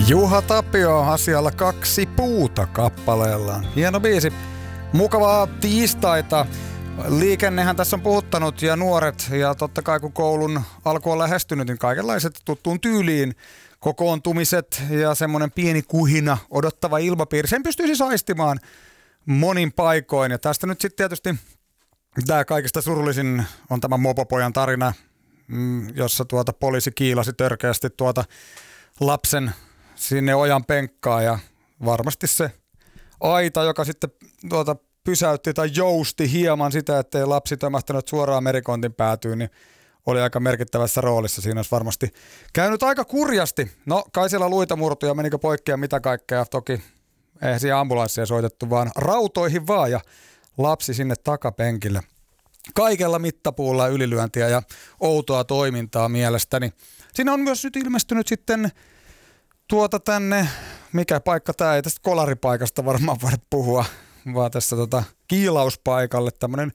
Juha Tapio asialla 2 puuta kappaleellaan. Hieno biisi. Mukavaa tiistaita. Liikennehän tässä on puhuttanut ja nuoret ja totta kai kun koulun alku on lähestynyt, niin kaikenlaiset tuttuun tyyliin kokoontumiset ja semmoinen pieni kuhina, odottava ilmapiiri. Sen pystyy siis aistimaan monin paikoin ja tästä nyt sitten tietysti tämä kaikista surullisin on tämä mopopojan tarina, jossa poliisi kiilasi törkeästi lapsen sinne ojan penkkaan ja varmasti se aita, joka sitten pysäytti tai jousti hieman sitä, ettei lapsi tömähtänyt suoraan merikontin päätyyn, niin oli aika merkittävässä roolissa. Siinä olisi varmasti käynyt aika kurjasti. No, kai siellä luita murtui ja menikö poikki mitä kaikkea. Toki eihän siihen ambulanssia soitettu, vaan rautoihin vaan ja lapsi sinne takapenkille. Kaikella mittapuulla ylilyöntiä ja outoa toimintaa mielestäni. Siinä on myös nyt ilmestynyt sitten tänne, mikä paikka tämä, ei tästä kolaripaikasta varmaan voida puhua, vaan tässä kiilauspaikalle tämmöinen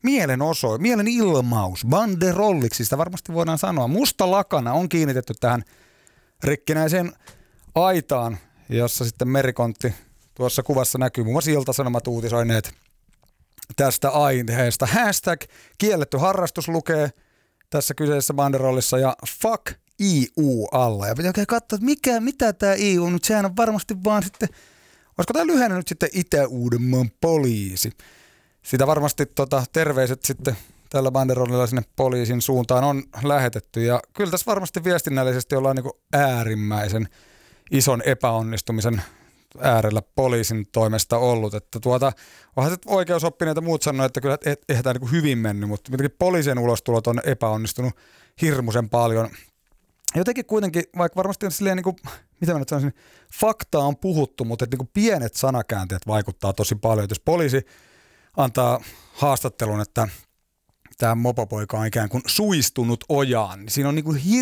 mielenilmaus, banderolliksi sitä varmasti voidaan sanoa. Musta lakana on kiinnitetty tähän rikkinäiseen aitaan, jossa sitten merikontti tuossa kuvassa näkyy. Muun muassa Ilta-Sanomat uutisoineet tästä aiheesta. Hashtag kielletty harrastus lukee tässä kyseisessä banderollissa ja fuck EU alla. Ja pitää katsoa, että mitä tämä EU nyt, sehän on varmasti vaan sitten, olisiko tämä lyhenne nyt sitten Itä-Uudenmaan poliisi. Sitä varmasti terveiset sitten tällä banderollilla sinne poliisin suuntaan on lähetetty. Ja kyllä tässä varmasti viestinnällisesti ollaan niin kuin äärimmäisen ison epäonnistumisen äärellä poliisin toimesta ollut. Että onhan sitten oikeusoppineita muut sanoa, että kyllä eihän tämä niin kuin hyvin mennyt, mutta poliisien ulostulot on epäonnistunut hirmuisen paljon. Jotenkin kuitenkin, vaikka varmasti on silleen, niin kuin, mitä mä nyt sanoisin, faktaa on puhuttu, mutta että niin kuin pienet sanakäänteet vaikuttaa tosi paljon. Jos poliisi antaa haastattelun, että tämä mopopoika on ikään kuin suistunut ojaan, niin siinä on niin kuin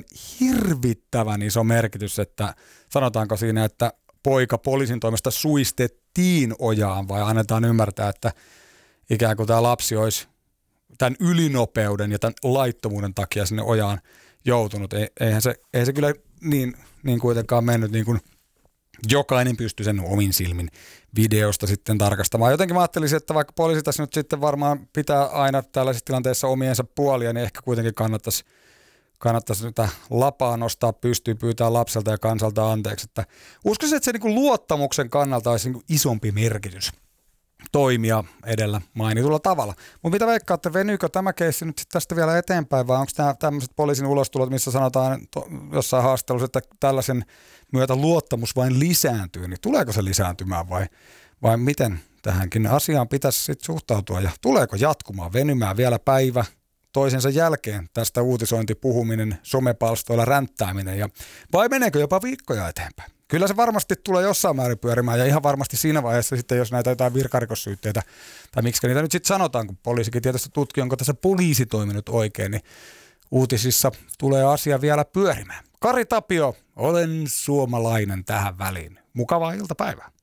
hirvittävän iso merkitys, että sanotaanko siinä, että poika poliisin toimesta suistettiin ojaan vai annetaan ymmärtää, että ikään kuin tämä lapsi olisi tämän ylinopeuden ja tämän laittomuuden takia sinne ojaan joutunut. Eihän se kyllä niin kuitenkaan mennyt niin kuin jokainen pystyy sen omin silmin videosta sitten tarkastamaan. Jotenkin mä ajattelisin, että vaikka poliisi tässä nyt sitten varmaan pitää aina tällaisissa tilanteissa omiensa puolia, niin ehkä kuitenkin kannattaisi tätä lapaa nostaa pystyyn, pyytää lapselta ja kansalta anteeksi. Että uskoisin, että se niin kuin luottamuksen kannalta olisi niin kuin isompi merkitys toimia edellä mainitulla tavalla. Mutta mitä veikkaatte, venyykö tämä keissi nyt sitten tästä vielä eteenpäin vai onko nämä tämmöiset poliisin ulostulot, missä sanotaan jossain haastattelussa, että tällaisen myötä luottamus vain lisääntyy, niin tuleeko se lisääntymään vai miten tähänkin asiaan pitäisi sitten suhtautua ja tuleeko jatkumaan, venymään vielä päivä toisensa jälkeen tästä uutisointipuhuminen, somepalstoilla ränttääminen vai meneekö jopa viikkoja eteenpäin? Kyllä se varmasti tulee jossain määrin pyörimään ja ihan varmasti siinä vaiheessa sitten, jos näitä jotain virkarikossyytteitä tai miksi niitä nyt sitten sanotaan, kun poliisikin tietysti tutkii, onko tässä poliisi toiminut oikein, niin uutisissa tulee asia vielä pyörimään. Kari Tapio, olen suomalainen tähän väliin. Mukavaa iltapäivää.